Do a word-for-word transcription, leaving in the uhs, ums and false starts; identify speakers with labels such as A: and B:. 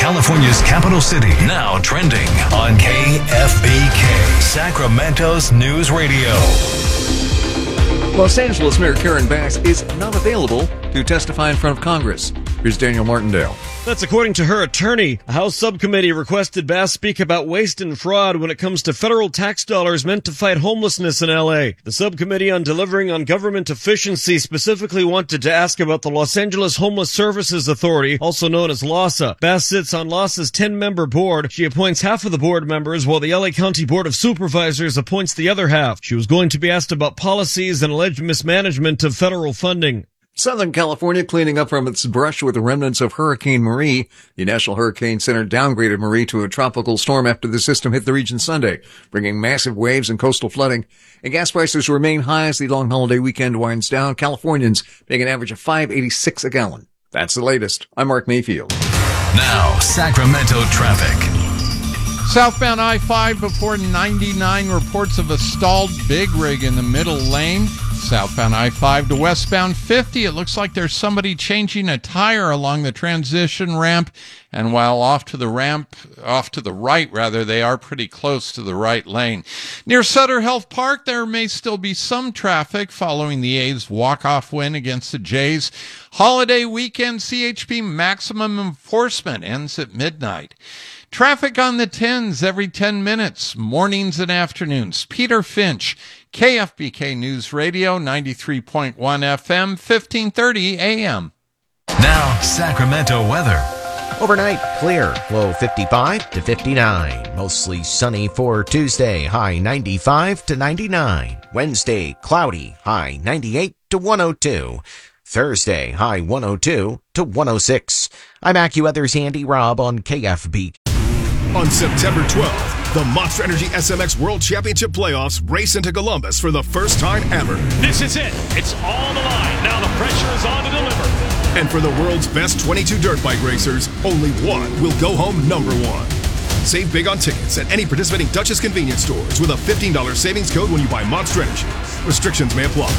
A: California's capital city. Now trending on K F B K, Sacramento's news radio.
B: Los Angeles Mayor Karen Bass is not available to testify in front of Congress. Here's Daniel Martindale.
C: That's according to her attorney. A House subcommittee requested Bass speak about waste and fraud when it comes to federal tax dollars meant to fight homelessness in L A. The subcommittee on delivering on government efficiency specifically wanted to ask about the Los Angeles Homeless Services Authority, also known as LAHSA. Bass sits on LAHSA's ten-member board. She appoints half of the board members, while the L A County Board of Supervisors appoints the other half. She was going to be asked about policies and alleged mismanagement of federal funding.
B: Southern California cleaning up from its brush with the remnants of Hurricane Marie. The National Hurricane Center downgraded Marie to a tropical storm after the system hit the region Sunday, bringing massive waves and coastal flooding. And gas prices remain high as the long holiday weekend winds down. Californians paying an average of five dollars and eighty-six cents a gallon. That's the latest. I'm Mark Mayfield.
A: Now, Sacramento traffic.
D: Southbound I five before ninety-nine, reports of a stalled big rig in the middle lane. Southbound I five to westbound fifty, it looks like there's somebody changing a tire along the transition ramp. And while off to the ramp, off to the right rather, they are pretty close to the right lane. Near Sutter Health Park, there may still be some traffic following the A's walk-off win against the Jays. Holiday weekend C H P maximum enforcement ends at midnight. Traffic on the tens every ten minutes, mornings and afternoons. Peter Finch, K F B K News Radio, ninety-three point one F M, fifteen thirty A M.
A: Now, Sacramento weather.
E: Overnight, clear, low fifty-five to fifty-nine. Mostly sunny for Tuesday, high ninety-five to ninety-nine. Wednesday, cloudy, high ninety-eight to one oh two. Thursday, high one oh two to one oh six. I'm AccuWeather's Andy Robb on K F B.
F: On September twelfth, the Monster Energy S M X World Championship Playoffs race into Columbus for the first time ever.
G: This is it. It's all on the line. Now the pressure is on to deliver.
F: And for the world's best twenty-two dirt bike racers, only one will go home number one. Save big on tickets at any participating Duchess convenience stores with a fifteen dollars savings code when you buy Monster Energy. Restrictions may apply.